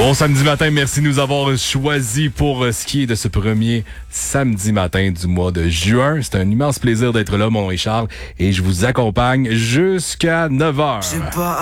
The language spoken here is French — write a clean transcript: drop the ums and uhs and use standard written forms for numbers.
Bon samedi matin, merci de nous avoir choisis pour ce qui est de ce premier samedi matin du mois de juin. C'est un immense plaisir d'être là, mon nom est Charles, et je vous accompagne jusqu'à 9h.